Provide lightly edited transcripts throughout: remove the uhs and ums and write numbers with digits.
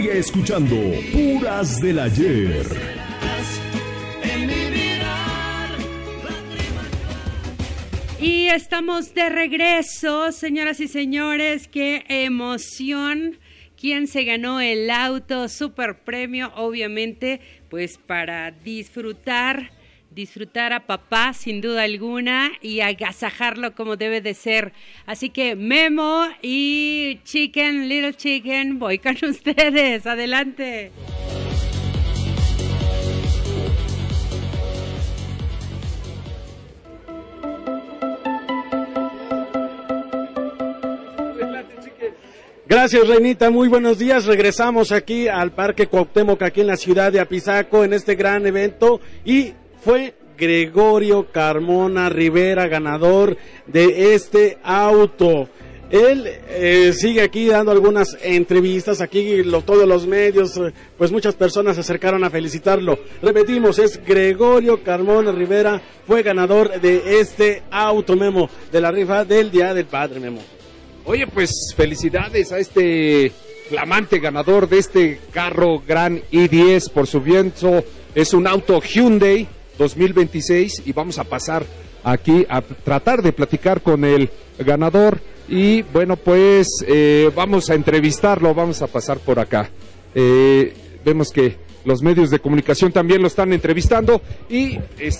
Sigue escuchando Puras del Ayer. Y estamos de regreso, señoras y señores. ¡Qué emoción! ¿Quién se ganó el auto super premio? Obviamente, pues para disfrutar a papá sin duda alguna y agasajarlo como debe de ser. Así que Memo y Little Chicken, voy con ustedes. Adelante. Gracias, Reinita, muy buenos días. Regresamos aquí al Parque Cuauhtémoc, aquí en la ciudad de Apizaco, en este gran evento, y fue Gregorio Carmona Rivera ganador de este auto. Él sigue aquí dando algunas entrevistas, aquí todos los medios, pues muchas personas se acercaron a felicitarlo. Repetimos, es Gregorio Carmona Rivera, fue ganador de este auto, Memo, de la rifa del Día del Padre, Memo. Oye, pues felicidades a este flamante ganador de este carro Gran i10, por supuesto, es un auto Hyundai 2026 y vamos a pasar aquí a tratar de platicar con el ganador y bueno, pues vamos a entrevistarlo, vamos a pasar por acá. Vemos que los medios de comunicación también lo están entrevistando y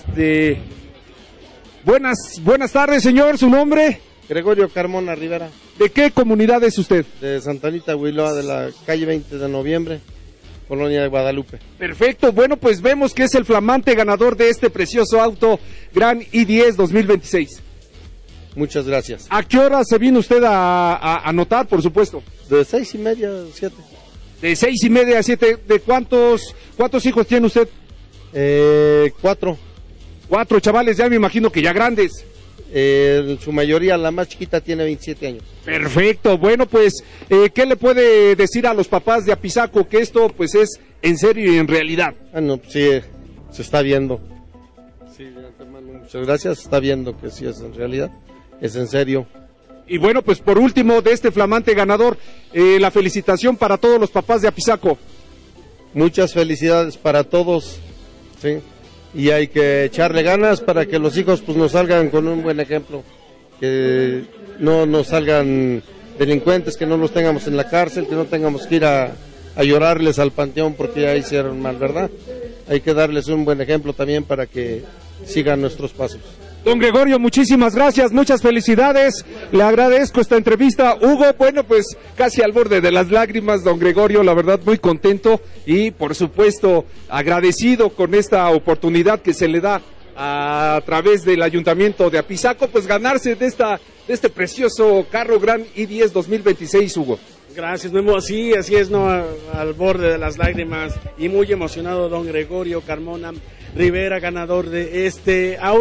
buenas tardes, señor, ¿su nombre? Gregorio Carmona Rivera. ¿De qué comunidad es usted? De Santa Anita, Huiloa, de la calle 20 de noviembre, Colonia de Guadalupe. Perfecto, bueno, pues vemos que es el flamante ganador de este precioso auto Gran i10 2026. Muchas gracias. ¿A qué hora se vino usted a anotar, por supuesto? De 6:30 a 7. De 6:30 a 7. ¿De cuántos hijos tiene usted? 4. 4 chavales, ya me imagino que ya grandes. En su mayoría, la más chiquita tiene 27 años. Perfecto, bueno, pues, ¿qué le puede decir a los papás de Apizaco que esto, pues, es en serio y en realidad? Bueno, sí, se está viendo. Sí, hermano, muchas gracias, se está viendo que sí es en realidad, es en serio. Y bueno, pues, por último, de este flamante ganador, la felicitación para todos los papás de Apizaco. Muchas felicidades para todos, sí. Y hay que echarle ganas para que los hijos pues nos salgan con un buen ejemplo, que no nos salgan delincuentes, que no los tengamos en la cárcel, que no tengamos que ir a llorarles al panteón porque ya hicieron mal, ¿verdad? Hay que darles un buen ejemplo también para que sigan nuestros pasos. Don Gregorio, muchísimas gracias, muchas felicidades, le agradezco esta entrevista. Hugo, bueno, pues casi al borde de las lágrimas, don Gregorio, la verdad muy contento y por supuesto agradecido con esta oportunidad que se le da a través del Ayuntamiento de Apizaco, pues ganarse de este precioso carro Gran i10 2026, Hugo. Gracias, Memo, así es, ¿no? Al borde de las lágrimas y muy emocionado don Gregorio Carmona Rivera, ganador de este auto.